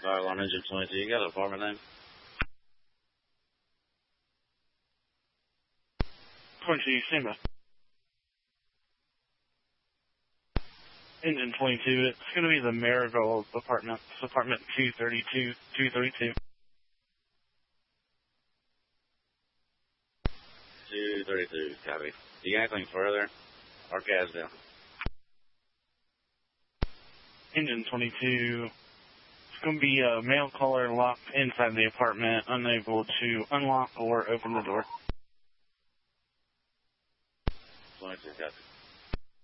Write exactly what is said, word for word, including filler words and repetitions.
Fire alarm engine twenty-two, you got an apartment name? twenty-two, stand by. Engine twenty-two, it's going to be the Marigold apartment. It's apartment two thirty-two, two thirty-two. two thirty-two, copy. You got anything further? Or gas down? Engine twenty-two, it's going to be a male caller locked inside the apartment, unable to unlock or open the door. twenty-two, copy.